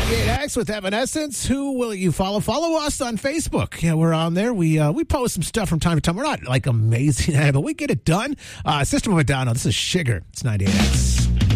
98X with Evanescence. Who will you follow? Follow us on Facebook. Yeah, we're on there. We post some stuff from time to time. We're not like amazing at it, but we get it done. System of a Down. This is Sugar. It's 98X.